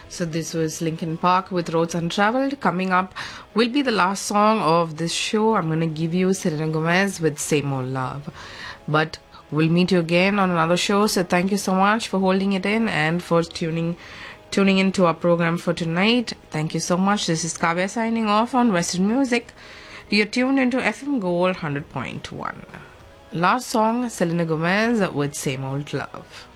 So this was Linkin Park with Roads Untraveled. Coming up will be the last song of this show. I'm going to give you Selena Gomez with Same Old Love. But we'll meet you again on another show. So thank you so much for holding it in and for tuning into our program for tonight. Thank you so much. This is Kavya signing off on Western Music. You're tuned into FM Gold 100.1. Last song, Selena Gomez with Same Old Love.